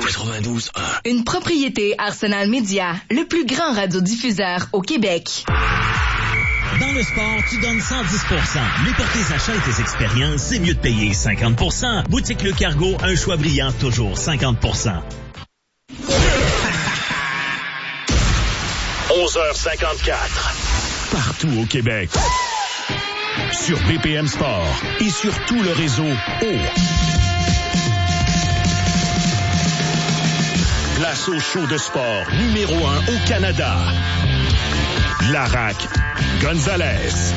92.1. Une propriété Arsenal Média, le plus grand radiodiffuseur au Québec. Dans le sport, tu donnes 110%. Mais pour tes achats et tes expériences, c'est mieux de payer 50%. Boutique Le Cargo, un choix brillant, toujours 50%. 11h54. Partout au Québec. Sur BPM Sport et sur tout le réseau Place au show de sport numéro 1 au Canada. Larac Gonzalez.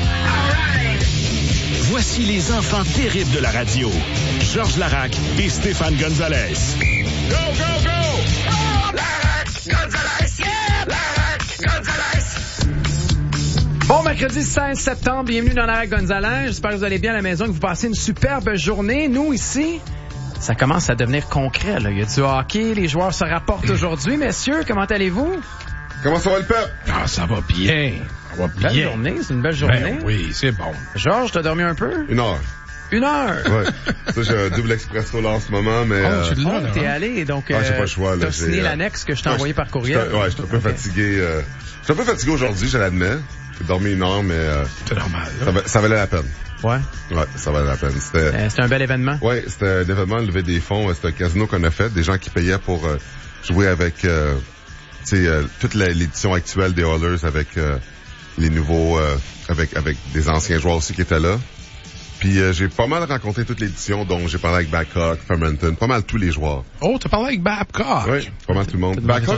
Voici les enfants terribles de la radio. Georges Larac et Stéphane Gonzalez. Go, go, go! Oh, Larac Gonzalez! Yeah! Larac Gonzalez! Bon mercredi 16 septembre, bienvenue dans Larac Gonzalez. J'espère que vous allez bien à la maison, que vous passez une superbe journée. Nous, ici, ça commence à devenir concret. Là. Il y a du hockey, les joueurs se rapportent aujourd'hui. Messieurs, comment allez-vous? Comment ça va le peuple? Ah, ça va bien. Ça va bien. Belle journée, c'est une belle journée. Ben, oui, c'est bon. Georges, t'as dormi un peu? 1 heure. 1 heure? Ouais. Ça, j'ai un double expresso là en ce moment, mais... tu l'as, là, t'es allé, donc j'ai pas le choix, là. T'as signé l'annexe que je t'ai envoyé par courriel. J'étais un peu fatigué. J'étais un peu fatigué aujourd'hui, je l'admets. J'ai dormi 1 heure, mais... c'est normal. Ça valait la peine. Ouais, ça valait la peine. C'était un bel événement. Ouais, c'était un événement, lever des fonds. C'était un casino qu'on a fait. Des gens qui payaient pour jouer avec... toute l'édition actuelle des Oilers avec les nouveaux... avec des anciens joueurs aussi qui étaient là. Puis j'ai pas mal rencontré toute l'édition, donc j'ai parlé avec Babcock, Fermenton, pas mal tous les joueurs. Oh, t'as parlé avec Babcock? Oui, pas mal tout le monde. Babcock,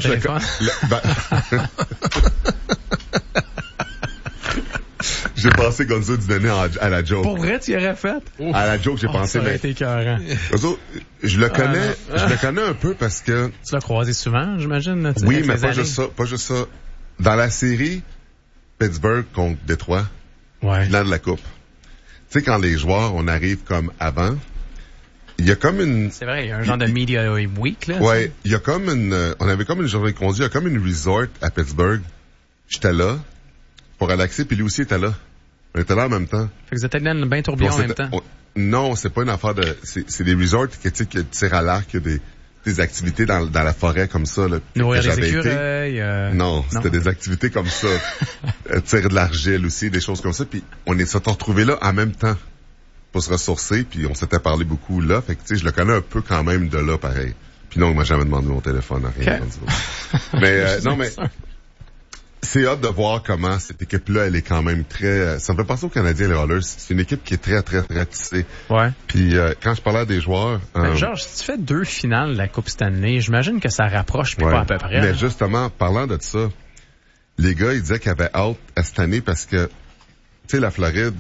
j'ai pensé Gonzo du donner à la joke. Pour vrai, tu y aurais fait? À la joke, j'ai pensé. Ça aurait été écœurant. Gonzo, je le connais un peu parce que... Tu l'as croisé souvent, j'imagine? Oui, mais pas juste ça. Dans la série Pittsburgh contre Détroit, finale de la Coupe, tu sais, quand les joueurs, on arrive comme avant, il y a comme une... C'est vrai, il y a un genre de media week, là. Ouais, il y a comme on avait comme une journée de conduite, il y a comme une resort à Pittsburgh. J'étais là pour relaxer, puis lui aussi était là. On était là en même temps. Fait que vous êtes allé dans le bain tourbillon en même temps? Non, c'est pas une affaire de... C'est des resorts qui tirent à l'arc, il y a des activités dans la forêt comme ça. Là, nourrir des écureuils? Non, c'était des activités comme ça. Tirer de l'argile aussi, des choses comme ça. Puis on s'est retrouvés là en même temps pour se ressourcer. Puis on s'était parlé beaucoup là. Fait que tu sais, je le connais un peu quand même de là, pareil. Puis non, il m'a jamais demandé mon téléphone, rien. Okay. Mais non, mais c'est hâte de voir comment cette équipe-là, elle est quand même très... ça me fait penser aux Canadiens, les Oilers. C'est une équipe qui est très, très, très tissée. Ouais. Puis quand je parlais à des joueurs... Georges, si tu fais 2 finales de la Coupe Stanley, j'imagine que ça rapproche, puis pas à peu près. Mais justement, parlant de ça, les gars, ils disaient qu'ils avaient hâte à cette année parce que, tu sais, la Floride,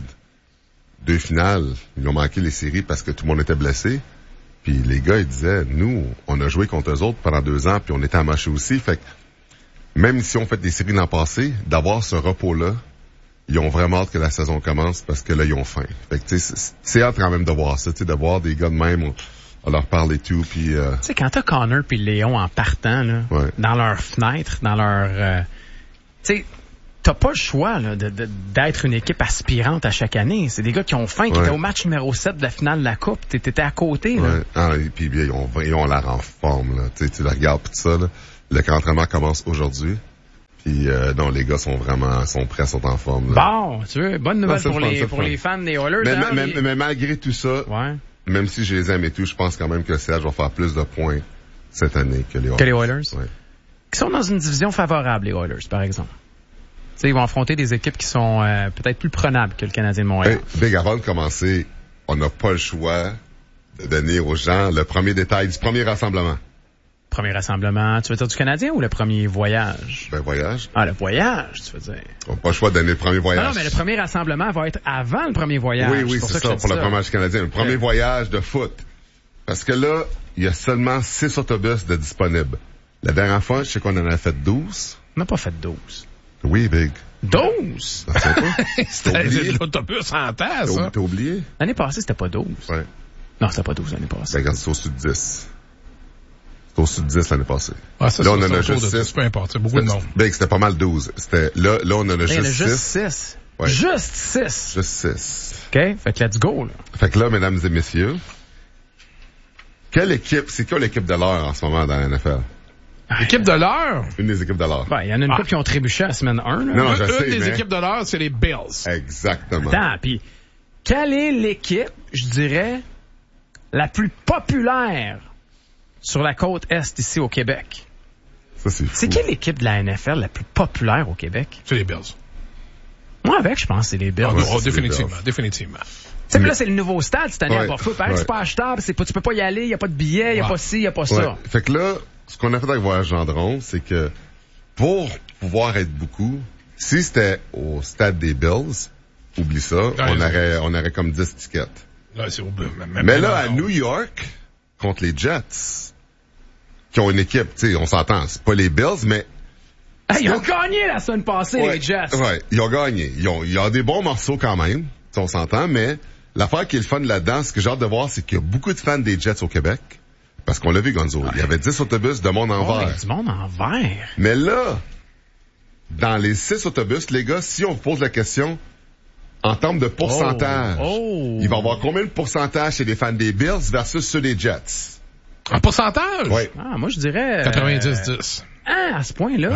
2 finales, ils ont manqué les séries parce que tout le monde était blessé. Puis les gars, ils disaient, nous, on a joué contre eux autres pendant 2 ans, puis on était amochés aussi. Fait que même si on fait des séries l'an passé, d'avoir ce repos-là, ils ont vraiment hâte que la saison commence parce que là, ils ont faim. Fait que, tu sais, c'est hâte quand même de voir ça, tu sais, de voir des gars de même, on leur parle et tout, puis... Tu sais, quand t'as Connor puis Léon en partant, là, dans leur fenêtre, dans leur... tu sais, t'as pas le choix là, d'être une équipe aspirante à chaque année. C'est des gars qui ont faim, qui étaient au match numéro 7 de la finale de la Coupe. T'étais à côté, là. Ah, et puis ils ont l'air en forme, là. Tu le regardes tout ça, là. Le camp d'entraînement commence aujourd'hui. Puis non, les gars sont prêts, sont en forme. Là. Bon, tu veux, bonne nouvelle pour les fans des Oilers. Mais malgré tout ça, même si je les aime et tout, je pense quand même que le CH va faire plus de points cette année que les Oilers. Que les Oilers? Ouais. Qui sont dans une division favorable, les Oilers, par exemple. Tu sais, ils vont affronter des équipes qui sont peut-être plus prenables que le Canadien de Montréal. Big, avant de commencer, on n'a pas le choix de donner aux gens le premier détail du premier rassemblement. Premier rassemblement, tu veux dire du Canadien ou le premier voyage? Voyage. Ah, le voyage, tu veux dire. On n'a pas le choix de donner le premier voyage. Non, mais le premier rassemblement va être avant le premier voyage. Oui, c'est ça, pour le premier match canadien. Le premier voyage de foot. Parce que là, il y a seulement 6 autobus de disponibles. La dernière fois, je sais qu'on en a fait 12. On n'a pas fait 12. Oui, Big. 12? C'était l'autobus en tasse, ça. T'as oublié? L'année passée, c'était pas 12. Ouais. Non, c'était pas 12 l'année passée. Regarde, c'est au-dessus de 10. C'était au-dessus de 10 l'année passée. Ah, ça, là, on en a juste 6. Peu importe, c'est beaucoup de monde. Big, c'était pas mal 12. Là, on en a juste 6. Il y en a juste 6. Ouais. Juste 6. Juste 6. OK? Fait que let's go, là. Fait que là, mesdames et messieurs, C'est quoi l'équipe de l'heure en ce moment dans la NFL? L'équipe de l'heure? Une des équipes de l'heure. Ben, il y en a une couple qui ont trébuché à la semaine 1. Là. Non, je sais, Une des mais... équipes de l'heure, c'est les Bills. Exactement. Attends, puis quelle est l'équipe, je dirais, la plus populaire sur la côte Est ici au Québec? Ça, c'est fou. C'est quelle équipe de la NFL la plus populaire au Québec? C'est les Bills. Moi, avec, je pense que c'est les Bills. Définitivement. Tu sais, là, c'est le nouveau stade cette année à Buffalo. Pareil, ouais. c'est pas achetable, tu peux pas y aller, il y a pas de billets, il y a pas ci, il y a pas ça. Ouais. Fait que là, ce qu'on a fait avec Voyage Gendron, c'est que pour pouvoir être beaucoup, si c'était au stade des Bills, oublie ça, on aurait comme 10 tickets. Là, c'est Mais là, à New York, contre les Jets, qui ont une équipe, tu sais, on s'entend, c'est pas les Bills, mais... Ils ont gagné la semaine passée, les Jets. Ouais, ils ont gagné. Il y a des bons morceaux quand même, on s'entend, mais l'affaire qui est le fun là-dedans, ce que j'ai hâte de voir, c'est qu'il y a beaucoup de fans des Jets au Québec. Parce qu'on l'a vu, Gonzo. Il y avait 10 autobus de monde en vert. Du monde en vert. Mais là, dans les 6 autobus, les gars, si on vous pose la question, en termes de pourcentage, il va y avoir combien de pourcentage chez les fans des Bills versus ceux des Jets? En pourcentage? Oui. Ah, moi, je dirais... 90-10. Ah, à ce point-là.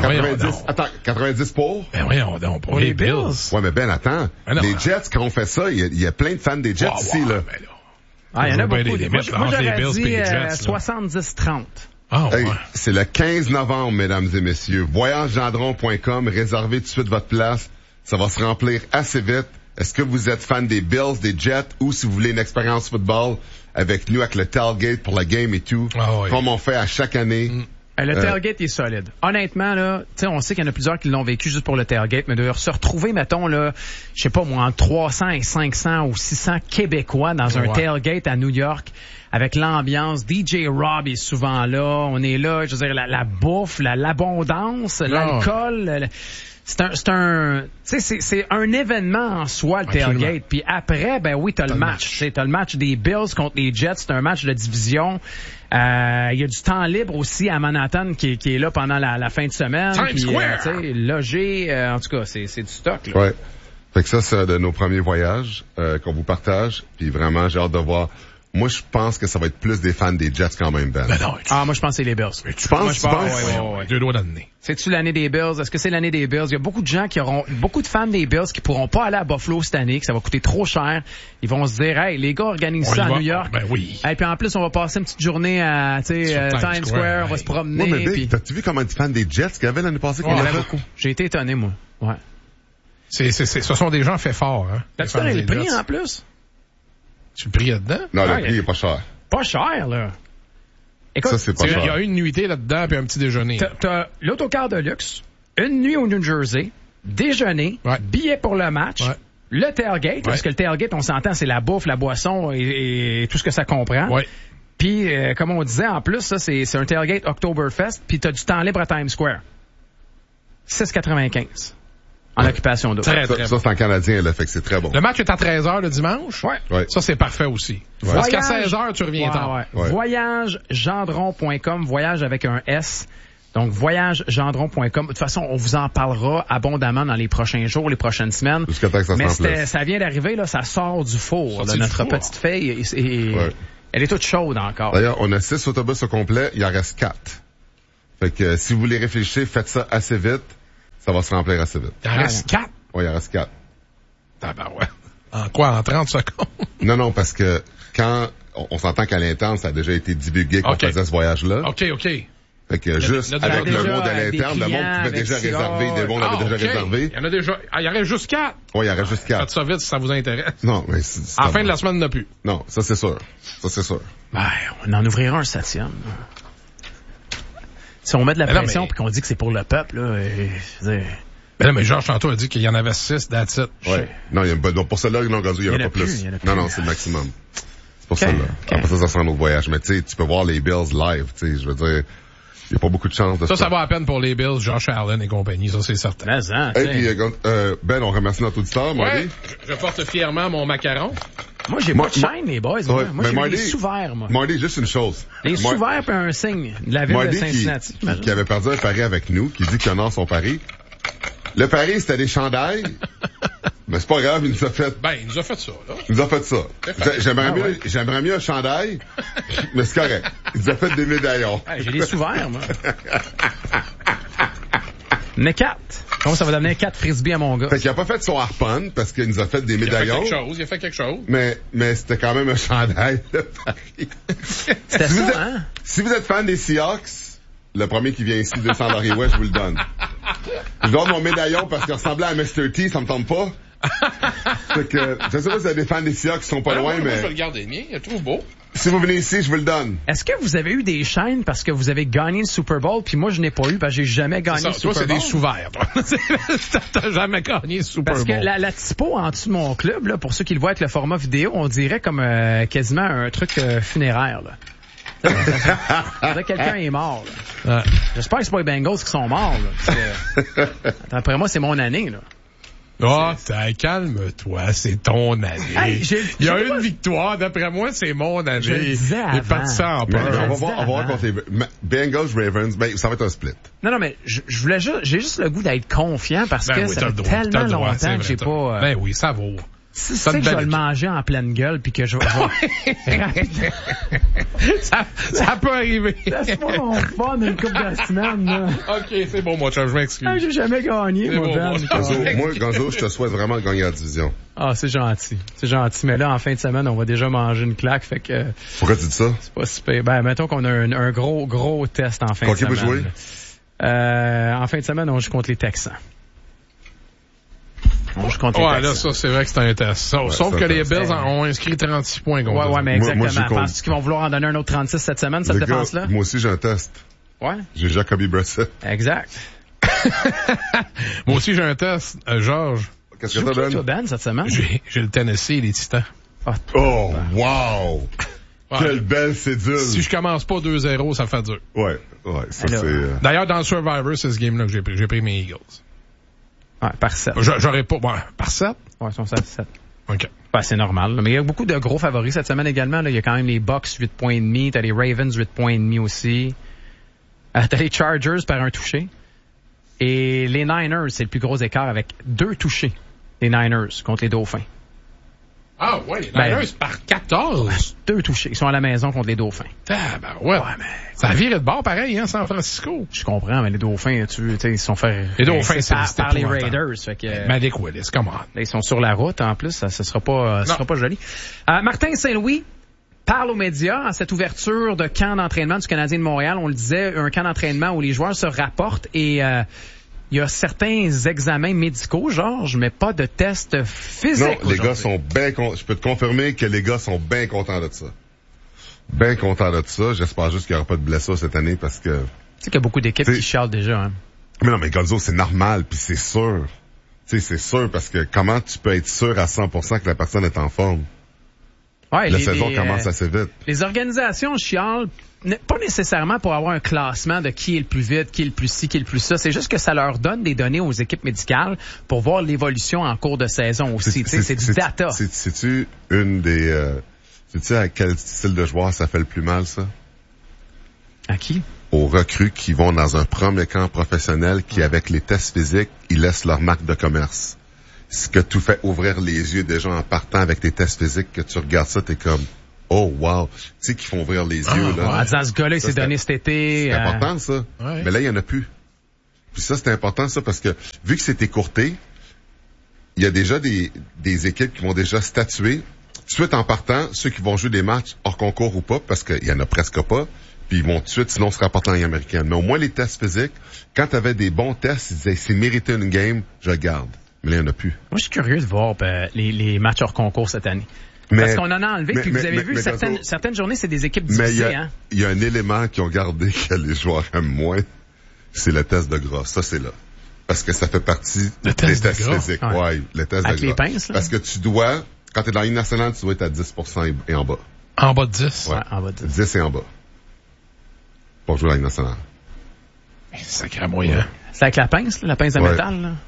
90 pour? Ben voyons donc, pour les Bills. Ouais, mais Ben, attends. Les Jets, quand on fait ça, il y a plein de fans des Jets ici, là. Ben là. Ah, il y en a beaucoup. Moi, j'aurais dit 70-30. 70-30. Hey, c'est le 15 novembre, mesdames et messieurs. VoyageGendron.com, réservez tout de suite votre place. Ça va se remplir assez vite. Est-ce que vous êtes fan des Bills, des Jets, ou si vous voulez une expérience football avec nous, avec le tailgate pour la game et tout, comme on fait à chaque année. Le tailgate est solide. Honnêtement, là, tu sais, on sait qu'il y en a plusieurs qui l'ont vécu juste pour le tailgate, mais de se retrouver, mettons, là, je sais pas moi, entre 300 et 500 ou 600 Québécois dans un tailgate à New York, avec l'ambiance. DJ Rob est souvent là. On est là, je veux dire, la bouffe, l'abondance, l'alcool. C'est un événement en soi, le tailgate. Puis après, ben oui, t'as le match. T'as le match des Bills contre les Jets. C'est un match de division. Il y a du temps libre aussi à Manhattan qui est là pendant la fin de semaine. Times Square! Logé, en tout cas, c'est du stock. Là. Ouais. Fait que ça, c'est de nos premiers voyages qu'on vous partage. Puis vraiment, j'ai hâte de voir. Moi, je pense que ça va être plus des fans des Jets quand même, Ben. Moi, je pense que c'est les Bills. Tu penses? Ouais. 2 doigts d'année. C'est-tu l'année des Bills? Est-ce que c'est l'année des Bills? Il y a beaucoup de gens beaucoup de fans des Bills qui pourront pas aller à Buffalo cette année, que ça va coûter trop cher. Ils vont se dire, hey, les gars organisent ça à New York. Ben oui. Et puis en plus, on va passer une petite journée à, Times Square, on va se promener. Ouais, mais Vic, t'as-tu vu comment de fans des Jets qu'il y avait l'année passée? Il y en avait beaucoup. J'ai été étonné, moi. Ouais. Ce sont des gens faits forts, hein. T'as-tu donné le prix, en plus? Tu le prix là-dedans? Non, le prix est pas cher. Pas cher, là. Écoute, ça, c'est pas cher. Il y a une nuitée là-dedans puis un petit déjeuner. T'as l'autocar de luxe, une nuit au New Jersey, déjeuner, billet pour le match, le tailgate, parce que le tailgate, on s'entend, c'est la bouffe, la boisson et tout ce que ça comprend. Ouais. Puis, comme on disait, en plus, ça, c'est un tailgate Oktoberfest, puis t'as du temps libre à Times Square. 6,95 en occupation d'eau. Ça, c'est en canadien, là, fait que c'est très bon. Le match est à 13h le dimanche. Ouais. Ça, c'est parfait aussi. Parce qu'à 16h, tu reviens tard. VoyageGendron.com, voyage avec un S. Donc, VoyageGendron.com. De toute façon, on vous en parlera abondamment dans les prochains jours, les prochaines semaines. Jusqu'à temps que ça se remplace. Mais ça vient d'arriver, là, ça sort du four, de notre petite fille. Elle est toute chaude encore. D'ailleurs, on a 6 autobus au complet, il en reste 4. Fait que si vous voulez réfléchir, faites ça assez vite. Ça va se remplir assez vite. Il en reste 4? Oui, il en reste 4. Ah ben ouais. En quoi? En 30 secondes? Non, parce que quand on s'entend qu'à l'interne, ça a déjà été divulgué qu'on faisait ce voyage-là. OK. Fait que juste avec le mot de l'interne, le monde pouvait déjà réserver, des monde avait déjà réservé. Il y en a déjà. Il y en reste juste 4. Oui, il y en reste juste 4. Faites ça vite si ça vous intéresse. Non, mais à la fin de la semaine, il n'y en a plus. Non, ça c'est sûr. Ben, on en ouvrira un 7e. Si on met de la pression et qu'on dit que c'est pour le peuple, là, mais Georges tantôt a dit qu'il y en avait 6, that's it. Ouais. Non, pour cela, il n'y en a pas plus. Non, c'est le maximum. C'est pour ça, là. Après ça sera un autre voyage. Mais tu sais, tu peux voir les Bills live, tu sais, je veux dire, il n'y a pas beaucoup de chance de ça va à peine pour les Bills, Josh Allen et compagnie, ça c'est certain. Et puis, Ben, on remercie notre auditeur, Marty. Je porte fièrement mon macaron. Moi, j'ai pas de chaîne, les boys. Moi, j'ai les sous-verts, moi. Marty, juste une chose. Les sous-verts puis un signe de la ville de Cincinnati. Qui avait perdu un pari avec nous, qui dit qu'il honore son pari. Le pari, c'était des chandails. Mais c'est pas grave, il nous a fait... Ben, il nous a fait ça, là. Il nous a fait ça. J'aimerais mieux un chandail, mais c'est correct. Il nous a fait des médaillons. Hey, j'ai les souvenirs, moi. Mais 4. Comment ça va donner 4 frisbees à mon gars? Fait qu'il a pas fait son harpon, parce qu'il nous a fait des médaillons. Il a fait quelque chose. Mais c'était quand même un chandail, le pari. C'était ça, hein? Si vous êtes fan des Seahawks, le premier qui vient ici, 200 Larry West, je vous le donne. Je donne mon médaillon parce qu'il ressemblait à Mr. T, ça me tente pas. Fait que, je sais pas si vous avez des fans des Seahawks qui sont pas loin, mais... Moi, je vais le garder le mien, il est trop beau. Si vous venez ici, je vous le donne. Est-ce que vous avez eu des chaînes parce que vous avez gagné le Super Bowl, puis moi, je n'ai pas eu parce que j'ai jamais gagné le Super Bowl? Toi, c'est des sous-verts, toi. T'as jamais gagné le Super Bowl. Parce que la typo en dessous de mon club, là, pour ceux qui le voient avec le format vidéo, on dirait comme quasiment un truc funéraire, là. Quelqu'un est mort, là. J'espère que c'est pas les Bengals qui sont morts, là. Après moi, c'est mon année, là. Oh, calme-toi, c'est ton année. Hey, il y a une victoire, d'après moi, c'est mon année. Je le disais avant. Il est parti ça en peur. On va voir contre les Bengals, Ravens, ben, ça va être un split. Non, mais j'ai juste le goût d'être confiant parce que ça fait tellement longtemps que j'ai pas... Ben oui, ça vaut. Si tu sais que je vais le manger en pleine gueule puis que je vais... ça peut arriver. Laisse-moi mon fun une couple de semaines, là. OK, c'est bon, moi, je m'excuse. J'ai jamais gagné, moi, Ben. Moi, Gonzo, je te souhaite vraiment de gagner la division. Ah, c'est gentil. C'est gentil. Mais là, en fin de semaine, on va déjà manger une claque, fait que... Pourquoi tu dis ça? C'est pas super. Ben, mettons qu'on a un gros test en fin de semaine. Contre qui vous jouez? En fin de semaine, on joue contre les Texans. Là, ça, c'est vrai que c'est un test. Sauf que les Bills ont inscrit 36 points contre. Ouais, mais exactement. Penses-tu qu'ils vont vouloir en donner un autre 36 cette semaine, cette défense-là? Moi aussi, j'ai un test. Ouais. J'ai Jacoby Brissett. Exact. Moi aussi, j'ai un test. Georges. Qu'est-ce que t'as, Ben, cette semaine? J'ai le Tennessee et les Titans. Oh, wow! Ouais. Quelle belle cédule! Si je commence pas 2-0, ça fait dur. Ouais, ça c'est... D'ailleurs, dans le Survivor, c'est ce game-là que j'ai pris mes Eagles. Ouais, par 7. J'aurais pas... Ouais, par 7? Ouais, ils sont 7. OK. Ben, c'est normal. Mais il y a beaucoup de gros favoris cette semaine également. Là. Il y a quand même les Bucks, 8 points et demi. T'as les Ravens, 8 points et demi aussi. T'as les Chargers par un touché. Et les Niners, c'est le plus gros écart avec 2 touchés. Les Niners contre les Dauphins. Ah ouais, les Niners par 14. 2 touchés. Ils sont à la maison contre les Dauphins. Ouais, mais ça a viré de bord pareil, hein, San Francisco. Je comprends, mais les Dauphins, ils se sont fait... Les Dauphins, c'est par les Raiders. Fait que, Malik Willis, come on. Ils sont sur la route, en plus, ça sera pas joli. Martin Saint-Louis parle aux médias à cette ouverture de camp d'entraînement du Canadien de Montréal. On le disait, un camp d'entraînement où les joueurs se rapportent et... il y a certains examens médicaux, Georges, mais pas de tests physiques. Non, les gars sont bien je peux te confirmer que les gars sont bien contents de ça. Bien contents de ça. J'espère juste qu'il n'y aura pas de blessures cette année parce que... Tu sais qu'il y a beaucoup d'équipes qui chialent déjà, hein. Mais non, mais Gonzo, c'est normal, puis c'est sûr. Tu sais, c'est sûr parce que comment tu peux être sûr à 100% que la personne est en forme? Ouais, la saison commence assez vite. Les organisations chialent pas nécessairement pour avoir un classement de qui est le plus vite, qui est le plus ci, qui est le plus ça. C'est juste que ça leur donne des données aux équipes médicales pour voir l'évolution en cours de saison aussi. C'est du data. C'est-tu une des... sais-tu à quel style de joueur ça fait le plus mal, ça? À qui? Aux recrues qui vont dans un premier camp professionnel qui, avec les tests physiques, ils laissent leur marque de commerce. Ce que tout fait ouvrir les yeux déjà en partant avec tes tests physiques, que tu regardes ça, t'es comme... Oh, wow. Tu sais qu'ils font ouvrir les yeux, là. En disant, ce gars-là, il s'est donné cet été. C'est important, ça. Ouais. Mais là, il y en a plus. Puis ça, c'est important, ça, parce que vu que c'est écourté, il y a déjà des équipes qui vont déjà statuer. Tout de suite, en partant, ceux qui vont jouer des matchs hors concours ou pas, parce qu'il y en a presque pas, puis ils vont tout de suite, sinon, se rapporter en Ligue américaine. Mais au moins, les tests physiques, quand t'avais des bons tests, ils disaient, c'est mérité une game, je le garde. Mais là, il n'y en a plus. Moi, je suis curieux de voir les matchs hors concours cette année. Parce qu'on en a enlevé, puis vous avez vu, certaines journées, c'est des équipes difficiles, hein. Il y a un élément qu'ils ont gardé que les joueurs aiment moins, c'est le test de gras. Ça, c'est là. Parce que ça fait partie des tests physiques. Ouais, le test avec de gras. Les pinces, là. Parce que tu dois, quand t'es dans la Ligue nationale, tu dois être à 10% et en bas. En bas de 10? Ouais, en bas de 10. 10 et en bas. Pour jouer à la Ligue nationale. Sacré moyen. C'est avec la pince de métal, là?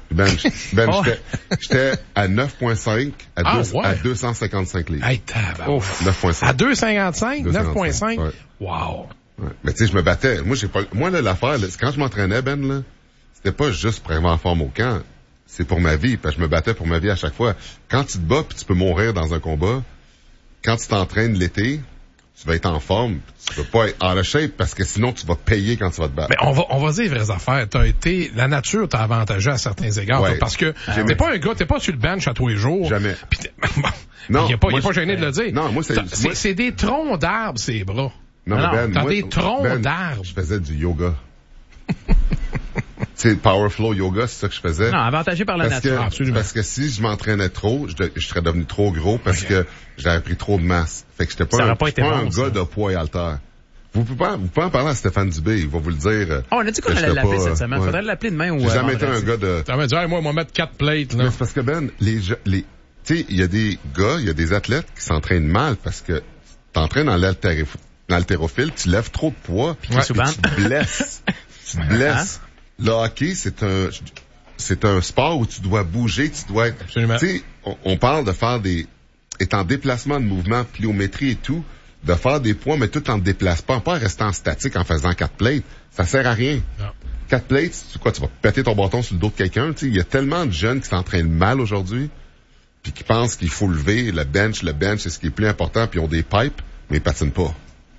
J'étais à 9.5 à 255 livres. Hey, tabarouette. 9.5. À 255? 9.5? Ouais. Wow. Ouais. Mais tu sais, je me battais. Moi, là, l'affaire, là, quand je m'entraînais, Ben, là, c'était pas juste pour avoir en forme au camp. c'est pour ma vie, parce que je me battais pour ma vie à chaque fois. Quand tu te bats, puis tu peux mourir dans un combat, quand tu t'entraînes l'été, tu vas être en forme, tu peux pas être out of shape, parce que sinon tu vas payer quand tu vas te battre. Mais on va dire les vraies affaires. La nature t'a avantagé à certains égards, ouais. Parce que t'es pas un gars, t'es pas sur le bench à tous les jours. Jamais. Non. Il est pas gêné de le dire. Non, moi c'est des troncs d'arbres, ces bras. Non, Ben, t'as des troncs d'arbres. Je faisais du yoga. Tu sais, Power Flow Yoga, c'est ça que je faisais. Non, avantagé par la nature. Parce que si je m'entraînais trop, je serais devenu trop gros parce que j'avais pris trop de masse. Fait que j'étais pas un gars de poids et haltère. Vous pouvez en parler à Stéphane Dubé, il va vous le dire. On a dit qu'on allait l'appeler cette semaine. Faudrait l'appeler demain ou j'ai jamais été un gars de... Ça veut dire, moi, on va mettre 4 plates, là. Mais c'est parce que Ben, tu sais, il y a des gars, il y a des athlètes qui s'entraînent mal parce que t'entraînes dans l'haltérophile, tu lèves trop de poids, puis tu te blesses. Tu te blesses. Le hockey, c'est un sport où tu dois bouger, tu dois être... Absolument. Tu sais, on parle de faire être en déplacement de mouvement, pliométrie et tout, de faire des poids, mais tout en déplacement, pas en restant statique en faisant 4 plates. Ça sert à rien. Non. 4 plates, c'est quoi, tu vas péter ton bâton sur le dos de quelqu'un, tu sais. Il y a tellement de jeunes qui s'entraînent mal aujourd'hui, puis qui pensent qu'il faut lever le bench, c'est ce qui est plus important, puis ils ont des pipes, mais ils patinent pas.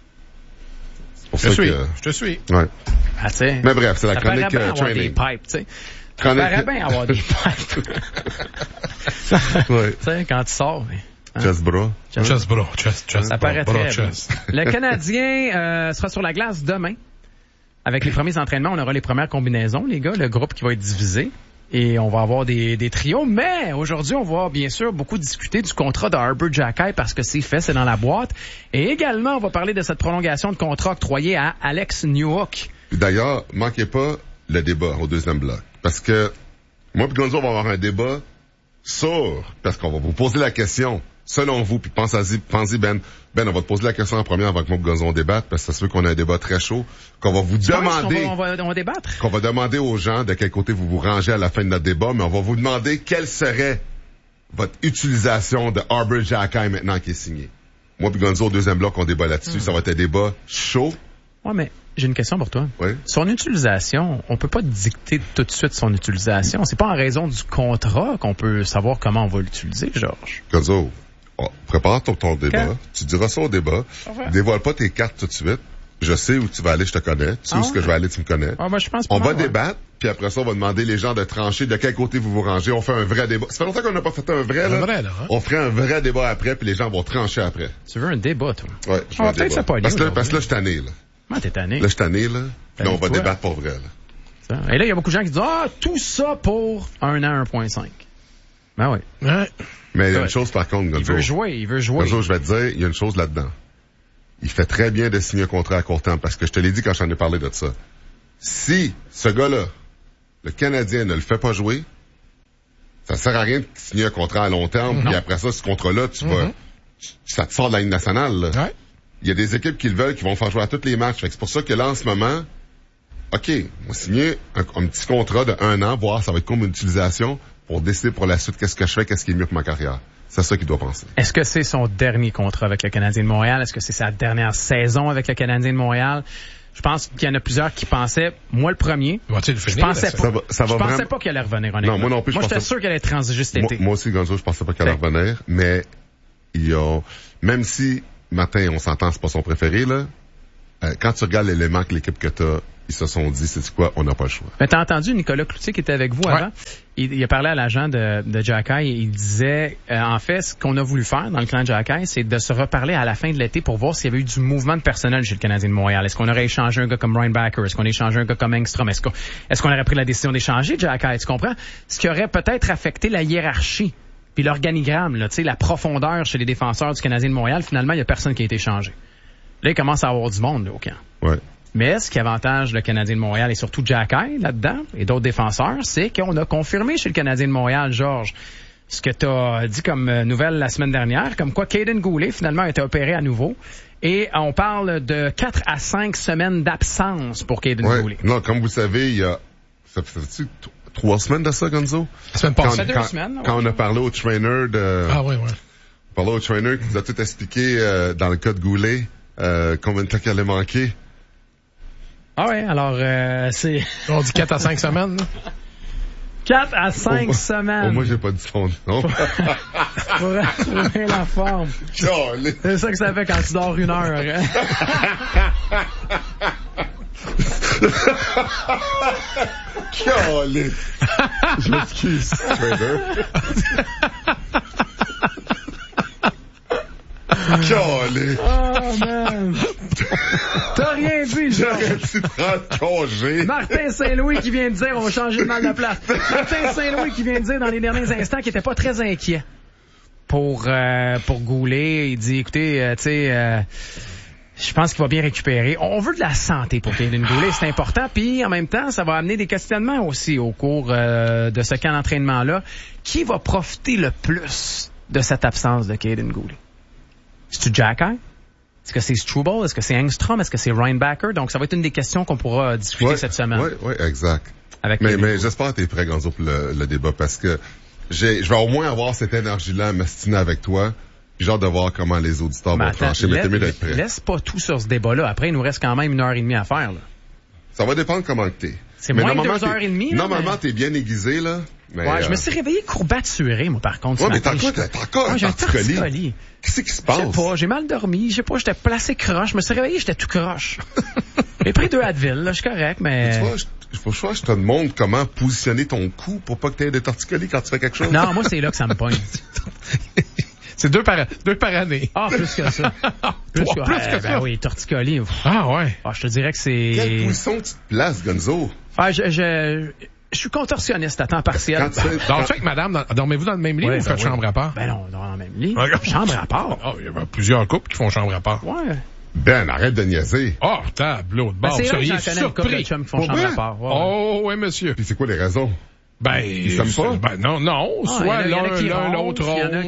Je te suis. Ouais. Ah, mais bref, c'est la chronique training. Des pipes, tu sais. Ça paraît bien avoir des pipes. Ouais. Tu sais, quand tu sors. Chest bras. Ça paraît très bien. Le Canadien sera sur la glace demain. Avec les premiers entraînements, on aura les premières combinaisons, les gars, le groupe qui va être divisé. Et on va avoir des trios. Mais aujourd'hui, on va bien sûr beaucoup discuter du contrat de Arber Xhekaj parce que c'est fait, c'est dans la boîte. Et également, on va parler de cette prolongation de contrat octroyée à Alex Newhook. D'ailleurs, manquez pas le débat au deuxième bloc. Parce que moi et Gonzo, on va avoir un débat sur, parce qu'on va vous poser la question, selon vous, puis pensez-y, Ben, on va te poser la question en premier avant que moi et Gonzo débatte, parce que ça se fait qu'on a un débat très chaud, qu'on va vous demander... On va débattre? Qu'on va demander aux gens de quel côté vous vous rangez à la fin de notre débat, mais on va vous demander quelle serait votre utilisation de Arber Xhekaj maintenant qui est signé. Moi et Gonzo, au deuxième bloc, on débat là-dessus. Ça va être un débat chaud. Ouais, mais j'ai une question pour toi. Oui. Son utilisation, on peut pas dicter tout de suite son utilisation. C'est pas en raison du contrat qu'on peut savoir comment on va l'utiliser, Georges. Gonzo, prépare ton débat. Quand? Tu diras ça au débat. Okay. Dévoile pas tes cartes tout de suite. Je sais où tu vas aller, je te connais. Tu sais où ce que je vais aller, tu me connais. Ah, ben, je pense pas on va débattre, puis après ça, on va demander les gens de trancher de quel côté vous vous rangez. On fait un vrai débat. Ça fait longtemps qu'on n'a pas fait un vrai, là. Hein? On ferait un vrai débat après, puis les gens vont trancher après. Tu veux un débat, toi? Ouais, je veux un débat. Parce que là, je suis tanné, là. Ah, t'es tanné. Là, je suis tanné, là. Puis là, on va débattre pour vrai, là. Et là, il y a beaucoup de gens qui disent, tout ça pour 1 an, 1.5. Ben oui. Ouais. Mais il y a une chose, par contre, Gonzo. Il veut jouer. Gonzo, je vais te dire, il y a une chose là-dedans. Il fait très bien de signer un contrat à court terme, parce que je te l'ai dit quand j'en ai parlé de ça. Si ce gars-là, le Canadien, ne le fait pas jouer, ça sert à rien de signer un contrat à long terme, puis après ça, ce contrat-là, ça te sort de la Ligue nationale, là. Ouais. Il y a des équipes qui le veulent, qui vont faire jouer à tous les matchs. Fait que c'est pour ça que là, en ce moment, OK, on va signer un petit contrat de 1 an, voir ça va être comme une utilisation pour décider pour la suite qu'est-ce que je fais, qu'est-ce qui est mieux pour ma carrière. C'est ça qu'il doit penser. Est-ce que c'est son dernier contrat avec le Canadien de Montréal? Est-ce que c'est sa dernière saison avec le Canadien de Montréal? Je pense qu'il y en a plusieurs qui pensaient, moi le premier, je pensais pas qu'il allait revenir honnêtement. Non, moi non plus. Moi, j'étais sûr qu'il allait transiger cet été. Moi aussi, Gonzo, je pensais pas qu'il allait revenir, mais même si Martin, on s'entend, c'est pas son préféré, là, quand tu regardes l'élément que l'équipe que t'as, ils se sont dit, c'est quoi, on n'a pas le choix. Mais t'as entendu Nicolas Cloutier qui était avec vous avant? Il a parlé à l'agent de Xhekaj et il disait, en fait, ce qu'on a voulu faire dans le clan de Xhekaj, c'est de se reparler à la fin de l'été pour voir s'il y avait eu du mouvement de personnel chez le Canadien de Montréal. Est-ce qu'on aurait échangé un gars comme Ryan Backer? Est-ce qu'on a échangé un gars comme Engstrom? Est-ce qu'on aurait pris la décision d'échanger Xhekaj? Tu comprends? Ce qui aurait peut-être affecté la hiérarchie puis l'organigramme, là, tu sais, la profondeur chez les défenseurs du Canadien de Montréal. Finalement, il y a personne qui a été échangé. Là, il commence à avoir du monde, là, au camp. Ouais. Mais ce qui avantage le Canadien de Montréal et surtout Xhekaj là-dedans et d'autres défenseurs, c'est qu'on a confirmé chez le Canadien de Montréal, Georges, ce que tu as dit comme nouvelle la semaine dernière, comme quoi Kaiden Goulet finalement a été opéré à nouveau. Et on parle de 4 à 5 semaines d'absence pour Kaiden Goulet. Non, comme vous savez, il y a... Ça fait 3 semaines de ça, Gonzo? La semaine passée. 2 semaines. Quand on a parlé au trainer de... Ah oui. On parlait au trainer qui nous a tout expliqué dans le cas de Goulet, combien de temps qu'il allait manquer. Ah ouais, alors c'est... On dit 4 à 5 semaines, là. 4 à 5 semaines. Moi, j'ai pas dit son nom. Pour retrouver la forme. C'est ça que ça fait quand tu dors 1 heure. Hein? Je m'excuse, Trader. Oh, man. T'as rien dit, genre. J'aurais dû prendre congé. Martin Saint-Louis qui vient de dire on va changer de mal de place. Martin Saint-Louis qui vient de dire dans les derniers instants qu'il était pas très inquiet pour Goulet. Il dit, écoutez, tu sais, je pense qu'il va bien récupérer. On veut de la santé pour Caden Goulet, c'est important. Puis en même temps, ça va amener des questionnements aussi au cours de ce camp d'entraînement-là. Qui va profiter le plus de cette absence de Caden Goulet? C'est-tu Jack Eye? Est-ce que c'est Struble? Est-ce que c'est Engstrom? Est-ce que c'est Ryan Backer? Donc, ça va être une des questions qu'on pourra discuter cette semaine. Oui, exact. Mais j'espère que tu es prêt, Gonzo, pour le débat, parce que je vais au moins avoir cette énergie-là à m'astiner avec toi, puis j'ai hâte de voir comment les auditeurs vont trancher. Mais t'es mieux d'être prêt. Laisse pas tout sur ce débat-là. Après, il nous reste quand même 1h30 à faire, là. Ça va dépendre comment t'es. C'est moins de 2h30, Normalement, t'es bien aiguisé, là. Mais je me suis réveillé courbaturé, moi, par contre. Mais t'as encore un torticolis. Qu'est-ce qui se passe? Je sais pas, j'ai mal dormi. Je sais pas, j'étais placé croche. Je me suis réveillé, j'étais tout croche. J'ai pris 2 Advil, là, je suis correct, mais... Tu vois, je te demande comment positionner ton cou pour pas que t'aies des torticolis quand tu fais quelque chose. Non, moi, c'est là que ça me pogne. C'est 2 par année. Ah, plus que ça. plus que ça. Oui, torticolis. Ah, ouais. Ah, je te dirais que c'est... Quelle position tu te places, Gonzo? Ah, je suis contorsionniste à temps partiel. Donc, avec madame, dormez-vous dans le même lit ou vous faites chambre à part? Ben non, on dort dans le même lit. Chambre à part. Oh, il y a plusieurs couples qui font chambre à part. Ouais. Ben, arrête de niaiser. Oh, tableau de bord. C'est vrai que j'en connais une couple de chums qui font chambre à part. Ouais. Oh, oui, monsieur. Puis c'est quoi les raisons? Ben, ils s'aiment pas? Ben, non. Soit l'un, l'autre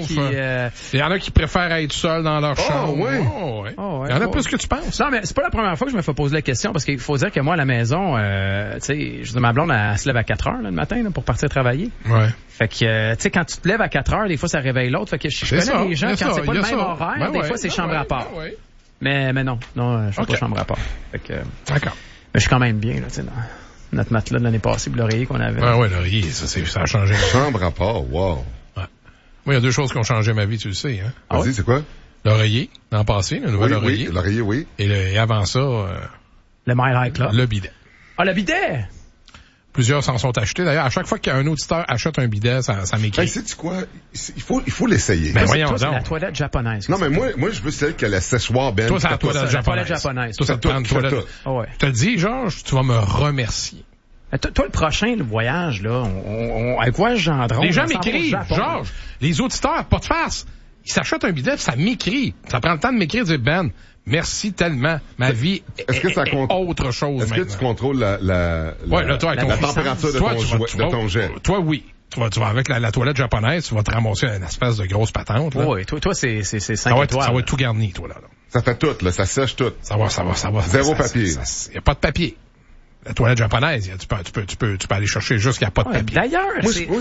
il y en a qui préfèrent être seuls dans leur chambre. Ouais. Il y en a plus que tu penses. Non, mais c'est pas la première fois que je me fais poser la question, parce qu'il faut dire que moi, à la maison, tu sais, je dis, ma blonde, elle se lève à 4 heures, là, le matin, là, pour partir travailler. Ouais. Fait que, tu sais, quand tu te lèves à 4 heures, des fois, ça réveille l'autre. Fait que je connais les gens, quand c'est pas le même horaire, des fois, c'est chambre à part. Mais non, je fais pas chambre à part. Fait que. D'accord. Mais je suis quand même bien, là, tu sais, notre matelas de l'année passée, l'oreiller qu'on avait. Ouais, l'oreiller, ça a changé. Chambre à part, wow. Ouais. Moi, il y a 2 choses qui ont changé ma vie, tu le sais, hein. Vas-y, c'est quoi? L'oreiller, l'an passé, le nouvel oreiller. Oui, l'oreiller, oui. Et avant ça, le My High Club. Le bidet. Ah, le bidet! Plusieurs s'en sont achetés. D'ailleurs, à chaque fois qu'un auditeur achète un bidet, ça m'écrit. Ben, sais-tu quoi? Il faut l'essayer. Ben, voyons donc. C'est la toilette japonaise. Non, mais moi, je veux celle qui a la séchoir, Ben. Toi, c'est la toilette japonaise. Toi, ça te prend une toilette. Ouais. Je te le dis, Georges, tu vas me remercier. Toi, le prochain, le voyage, là, avec Voyage Gendron. Les gens m'écrivent, Georges, les auditeurs, pas de face. Ils s'achètent un bidet, ça m'écrit. Ça prend le temps de m'écrire, de dire, Ben, merci tellement. Ma vie est autre chose. Est-ce que tu contrôles la température de ton jet? Toi, oui. Tu vas avec la toilette japonaise, tu vas te ramasser une espèce de grosse patente, là. Oui, toi, c'est 5 étoiles. Ça va être tout garni, toi, là. Ça fait tout, là. Ça sèche tout. Ça va. Zéro papier. Il n'y a pas de papier. La toilette japonaise, tu peux aller chercher juste qu'il n'y a pas de papier. D'ailleurs,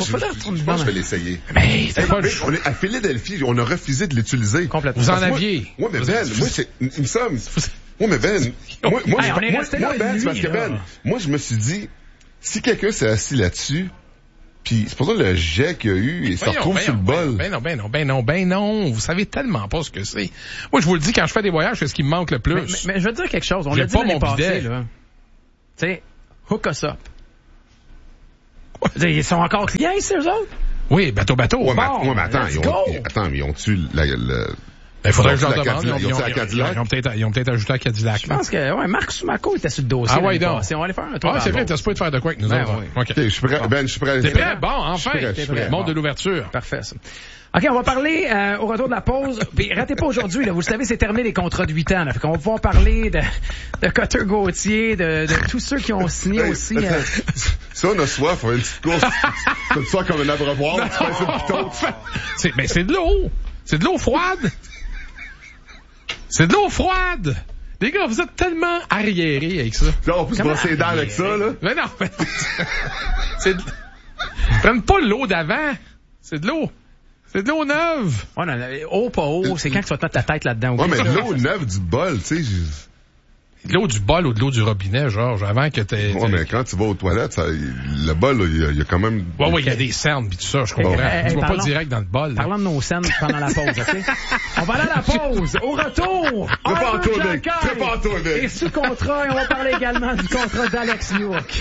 je vais l'essayer. Mais à Philadelphie, on a refusé de l'utiliser. Complètement. Vous en aviez. Ouais, mais Ben, il me semble. Ouais, mais Ben, moi, je me suis dit, si quelqu'un s'est assis là-dessus, puis c'est pour ça le jet qu'il y a eu, il se retrouve sur le bol. Ben non. Vous savez tellement pas ce que c'est. Moi, je vous le dis, quand je fais des voyages, c'est ce qui me manque le plus. Mais je veux te dire quelque chose. On l'a dit l'année passée, là. Tu sais, hook us up. Ils sont encore clients, ici, eux autres? Oui, bateau. Ouais, mais attends, ils ont-tu il faudrait que je leur demande. Ils ont peut-être ajouté à Cadillac. Je pense que, Marc Soumaco était sur le dossier. Ah ouais, donc. On va aller faire un tour. Ah, c'est vrai, t'as pas de faire de quoi avec nous autres. OK, je suis prêt. Ben, je suis prêt. T'es prêt? Bon, enfin. Monde de l'ouverture. Parfait, ça. OK, on va parler au retour de la pause. Puis ratez pas aujourd'hui, là, vous le savez, c'est terminé les contrats de 8 ans. Là. Fait qu'on va pouvoir parler de Cutter Gauthier, de tous ceux qui ont signé aussi. Si on a soif, on a une petite course. C'est soif comme un abreuvoir. Mais c'est de l'eau. C'est de l'eau froide. C'est de l'eau froide. Les gars, vous êtes tellement arriérés avec ça. Là, on peut se brosser les dents avec ça, là. Mais non, prennent pas l'eau d'avant. C'est de l'eau. C'est de l'eau neuve. Ouais, non, eau, pas eau, c'est quand tu vas te mettre ta tête là-dedans. Ouais, mais de l'eau neuve du bol, tu sais. de l'eau du bol ou de l'eau du robinet, Georges, avant que t'aies... Ouais, mais quand tu vas aux toilettes, le bol, il y a quand même... Ouais, il y a des cernes pis tout ça, je comprends. Tu vas pas direct dans le bol. Parlons de nos scènes pendant la pause, OK? On va aller à la pause. Au retour, Prépare-toi, Nick. Et sous contrat, et on va parler également du contrat d'Alex Newhook.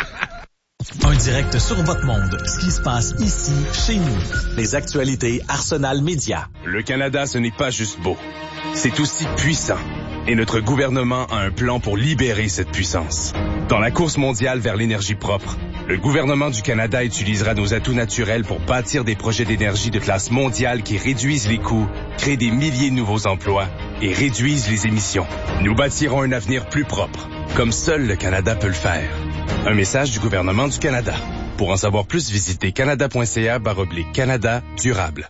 Un direct sur votre monde. Ce qui se passe ici, chez nous. Les actualités Arsenal Média. Le Canada, ce n'est pas juste beau. C'est aussi puissant. Et notre gouvernement a un plan pour libérer cette puissance. Dans la course mondiale vers l'énergie propre, le gouvernement du Canada utilisera nos atouts naturels pour bâtir des projets d'énergie de classe mondiale qui réduisent les coûts, créent des milliers de nouveaux emplois et réduisent les émissions. Nous bâtirons un avenir plus propre, comme seul le Canada peut le faire. Un message du gouvernement du Canada. Pour en savoir plus, visitez canada.ca/Canada durable.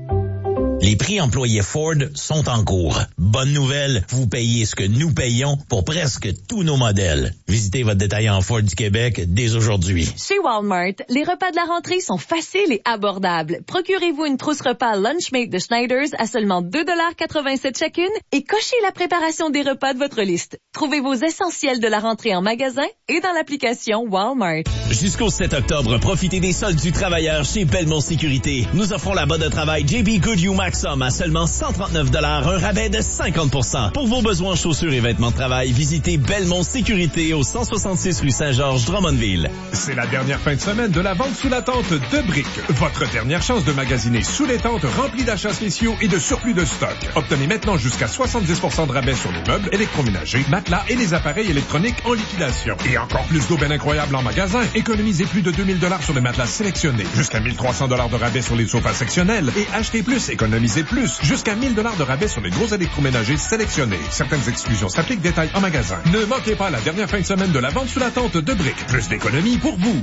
Les prix employés Ford sont en cours. Bonne nouvelle, vous payez ce que nous payons pour presque tous nos modèles. Visitez votre détaillant Ford du Québec dès aujourd'hui. Chez Walmart, les repas de la rentrée sont faciles et abordables. Procurez-vous une trousse repas Lunchmate de Schneiders à seulement 2,87 $ chacune et cochez la préparation des repas de votre liste. Trouvez vos essentiels de la rentrée en magasin et dans l'application Walmart. Jusqu'au 7 octobre, profitez des soldes du travailleur chez Belmont Sécurité. Nous offrons la botte de travail JB Goodyear Maxxum à seulement 139 $, un rabais de 50%. Pour vos besoins chaussures et vêtements de travail, visitez Belmont Sécurité au 166 rue Saint-Georges, Drummondville. C'est la dernière fin de semaine de la vente sous la tente de Brick. Votre dernière chance de magasiner sous les tentes remplies d'achats spéciaux et de surplus de stock. Obtenez maintenant jusqu'à 70% de rabais sur les meubles, électroménagers, matelas et les appareils électroniques en liquidation. Et encore plus d'aubaines incroyables en magasin. Économisez plus de 2000 $ sur les matelas sélectionnés, jusqu'à 1300 $ de rabais sur les sofas sectionnels et achetez plus, économisez plus, jusqu'à 1000 $ de rabais sur les gros électroménagers sélectionnés. Certaines exclusions s'appliquent, détails en magasin. Ne manquez pas la dernière fin de semaine de la vente sous la tente de Brick. Plus d'économies pour vous.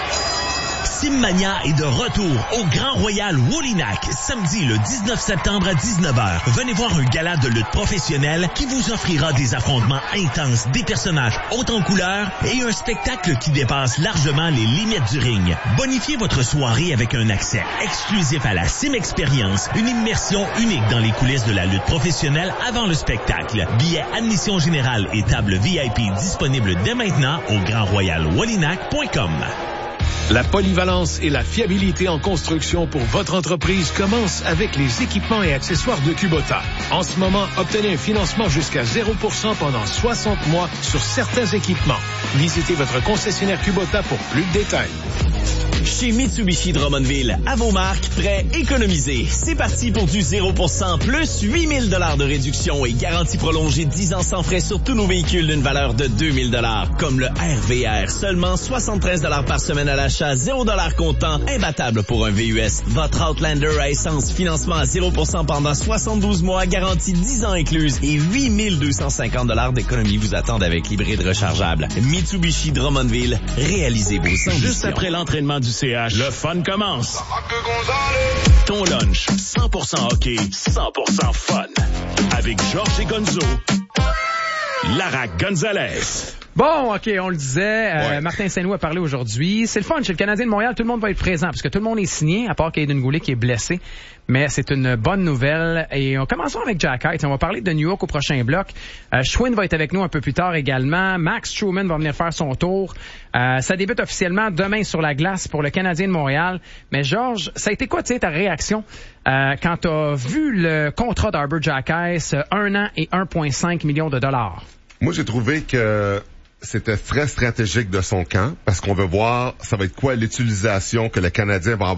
Simmania est de retour au Grand Royal Woolinack, samedi le 19 septembre à 19h. Venez voir un gala de lutte professionnelle qui vous offrira des affrontements intenses, des personnages hauts en couleur et un spectacle qui dépasse largement les limites du ring. Bonifiez votre soirée avec un accès exclusif à la Sim Experience, une immersion unique dans les coulisses de la lutte professionnelle avant le spectacle. Billets admission générale et table VIP disponibles dès maintenant au grandroyalwoolinack.com. La polyvalence et la fiabilité en construction pour votre entreprise commencent avec les équipements et accessoires de Kubota. En ce moment, obtenez un financement jusqu'à 0% pendant 60 mois sur certains équipements. Visitez votre concessionnaire Kubota pour plus de détails. Chez Mitsubishi Drummondville, à vos marques, prêts, économisés. C'est parti pour du 0% plus 8000 $ de réduction et garantie prolongée 10 ans sans frais sur tous nos véhicules d'une valeur de 2000 $. Comme le RVR, seulement 73 $ par semaine à l'achat, 0 $ comptant, imbattable pour un VUS. Votre Outlander à essence, financement à 0% pendant 72 mois, garantie 10 ans incluse et 8250 $ d'économie vous attendent avec l'hybride rechargeable. Mitsubishi Drummondville, réalisez vos ambitions. Juste après l'entraînement du CH, le fun commence. Ton lunch, 100% hockey, 100% fun. Avec Georges et Gonzo, Lara Gonzalez. Bon, OK, on le disait, Martin Saint-Louis a parlé aujourd'hui. C'est le fun, chez le Canadien de Montréal, tout le monde va être présent, parce que tout le monde est signé, à part Caden Goulet qui est blessé. Mais c'est une bonne nouvelle. Et commençons avec Jack Hyde. On va parler de New York au prochain bloc. Schwinn va être avec nous un peu plus tard également. Max Truman va venir faire son tour. Ça débute officiellement demain sur la glace pour le Canadien de Montréal. Mais Georges, ça a été quoi, tu sais, ta réaction quand t'as vu le contrat d'Arbor Jacquet, 1 an et 1,5 million $? Moi, j'ai trouvé que c'était très stratégique de son camp parce qu'on veut voir ça va être quoi l'utilisation que le Canadien va avoir